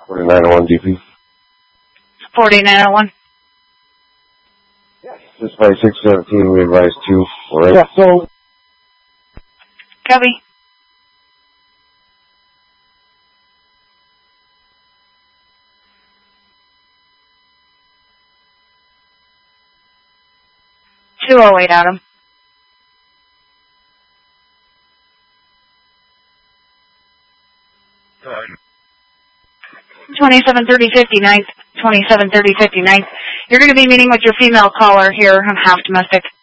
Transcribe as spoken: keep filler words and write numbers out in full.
forty-nine oh one D P. forty-nine oh one. Yes. Just by six seventeen, we advise two. Alright. Yeah, so. Copy. two oh eight, Adam. twenty-seven thirty fifty-ninth, twenty-seven thirty fifty-ninth. You're going to be meeting with your female caller here on Half Domestic.